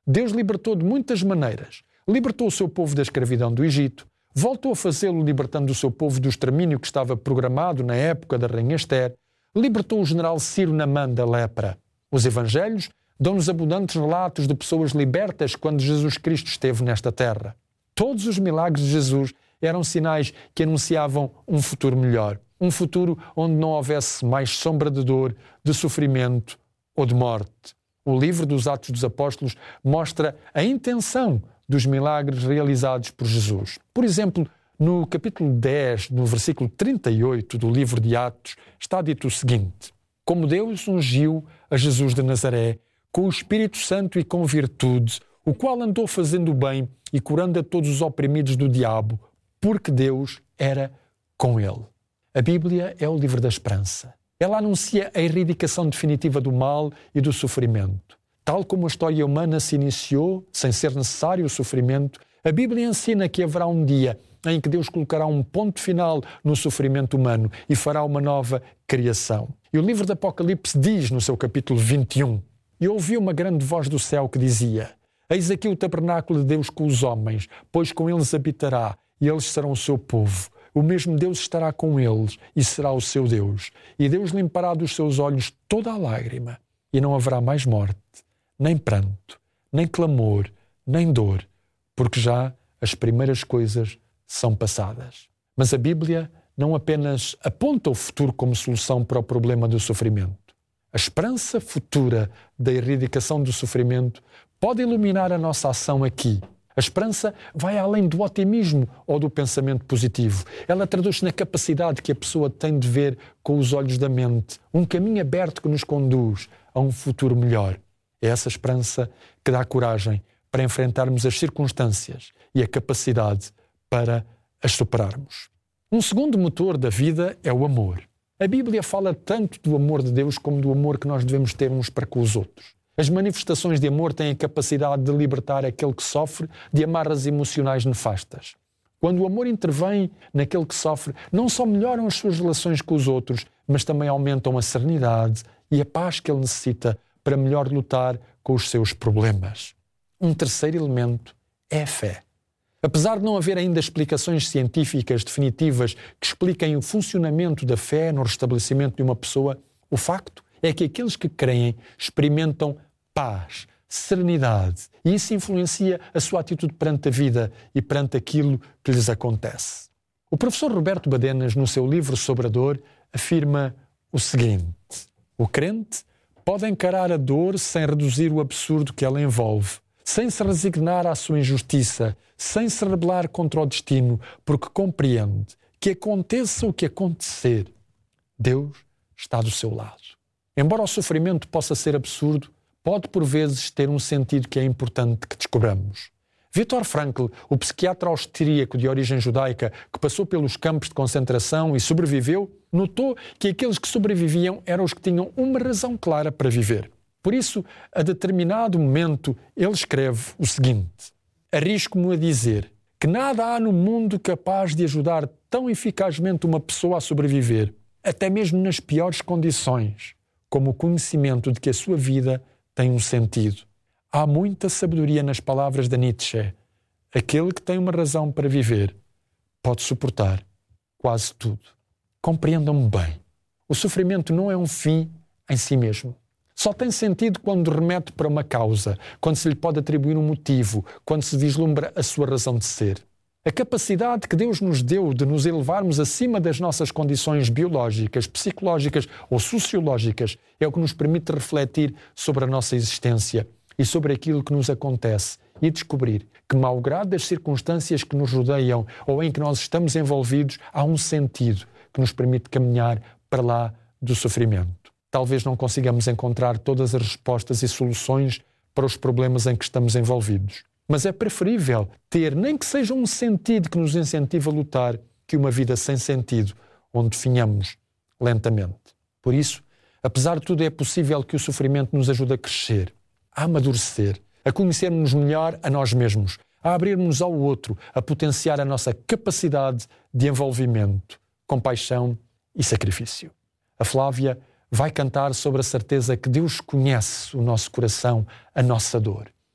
Deus libertou de muitas maneiras. Libertou o seu povo da escravidão do Egito, voltou a fazê-lo libertando o seu povo do extermínio que estava programado na época da rainha Ester, libertou o general Ciro Naamã da lepra. Os evangelhos dão-nos abundantes relatos de pessoas libertas quando Jesus Cristo esteve nesta terra. Todos os milagres de Jesus eram sinais que anunciavam um futuro melhor, um futuro onde não houvesse mais sombra de dor, de sofrimento ou de morte. O livro dos Atos dos Apóstolos mostra a intenção dos milagres realizados por Jesus. Por exemplo, no capítulo 10, no versículo 38 do livro de Atos, está dito o seguinte: como Deus ungiu a Jesus de Nazaré com o Espírito Santo e com virtude, o qual andou fazendo o bem e curando a todos os oprimidos do diabo, porque Deus era com ele. A Bíblia é o livro da esperança. Ela anuncia a erradicação definitiva do mal e do sofrimento. Tal como a história humana se iniciou, sem ser necessário o sofrimento, a Bíblia ensina que haverá um dia em que Deus colocará um ponto final no sofrimento humano e fará uma nova criação. E o livro do Apocalipse diz no seu capítulo 21, e ouvi uma grande voz do céu que dizia: eis aqui o tabernáculo de Deus com os homens, pois com eles habitará, e eles serão o seu povo. O mesmo Deus estará com eles e será o seu Deus. E Deus limpará dos seus olhos toda a lágrima, e não haverá mais morte, nem pranto, nem clamor, nem dor, porque já as primeiras coisas são passadas. Mas a Bíblia não apenas aponta o futuro como solução para o problema do sofrimento. A esperança futura da erradicação do sofrimento pode iluminar a nossa ação aqui. A esperança vai além do otimismo ou do pensamento positivo. Ela traduz-se na capacidade que a pessoa tem de ver com os olhos da mente um caminho aberto que nos conduz a um futuro melhor. É essa esperança que dá coragem para enfrentarmos as circunstâncias e a capacidade para as superarmos. Um segundo motor da vida é o amor. A Bíblia fala tanto do amor de Deus como do amor que nós devemos ter uns para com os outros. As manifestações de amor têm a capacidade de libertar aquele que sofre de amarras emocionais nefastas. Quando o amor intervém naquele que sofre, não só melhoram as suas relações com os outros, mas também aumentam a serenidade e a paz que ele necessita para melhor lutar com os seus problemas. Um terceiro elemento é a fé. Apesar de não haver ainda explicações científicas definitivas que expliquem o funcionamento da fé no restabelecimento de uma pessoa, o facto é que aqueles que creem experimentam paz, serenidade, e isso influencia a sua atitude perante a vida e perante aquilo que lhes acontece. O professor Roberto Badenas, no seu livro sobre a dor, afirma o seguinte: o crente pode encarar a dor sem reduzir o absurdo que ela envolve, sem se resignar à sua injustiça, sem se rebelar contra o destino, porque compreende que aconteça o que acontecer, Deus está do seu lado. Embora o sofrimento possa ser absurdo, pode por vezes ter um sentido que é importante que descobramos. Viktor Frankl, o psiquiatra austríaco de origem judaica que passou pelos campos de concentração e sobreviveu, notou que aqueles que sobreviviam eram os que tinham uma razão clara para viver. Por isso, a determinado momento, ele escreve o seguinte: arrisco-me a dizer que nada há no mundo capaz de ajudar tão eficazmente uma pessoa a sobreviver, até mesmo nas piores condições, como o conhecimento de que a sua vida tem um sentido. Há muita sabedoria nas palavras de Nietzsche. Aquele que tem uma razão para viver pode suportar quase tudo. Compreendam-me bem. O sofrimento não é um fim em si mesmo. Só tem sentido quando remete para uma causa, quando se lhe pode atribuir um motivo, quando se vislumbra a sua razão de ser. A capacidade que Deus nos deu de nos elevarmos acima das nossas condições biológicas, psicológicas ou sociológicas é o que nos permite refletir sobre a nossa existência e sobre aquilo que nos acontece e descobrir que, malgrado das circunstâncias que nos rodeiam ou em que nós estamos envolvidos, há um sentido que nos permite caminhar para lá do sofrimento. Talvez não consigamos encontrar todas as respostas e soluções para os problemas em que estamos envolvidos. Mas é preferível ter, nem que seja um sentido que nos incentive a lutar, que uma vida sem sentido, onde finhamos lentamente. Por isso, apesar de tudo, é possível que o sofrimento nos ajude a crescer, a amadurecer, a conhecermos melhor a nós mesmos, a abrirmos ao outro, a potenciar a nossa capacidade de envolvimento, compaixão e sacrifício. A Flávia vai cantar sobre a certeza que Deus conhece o nosso coração, a nossa dor.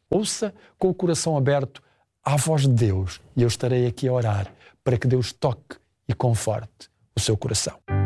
Ouça com o coração aberto à voz de Deus e eu estarei aqui a orar para que Deus toque e conforte o seu coração.